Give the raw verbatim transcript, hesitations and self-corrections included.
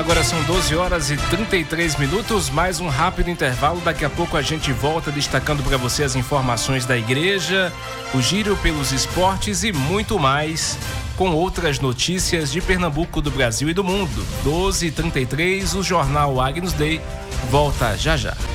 Agora são doze horas e trinta e três minutos, mais um rápido intervalo. Daqui a pouco a gente volta destacando para você as informações da igreja, o giro pelos esportes e muito mais, com outras notícias de Pernambuco, do Brasil e do mundo. doze e trinta e três, o Jornal Agnus Dei volta já já.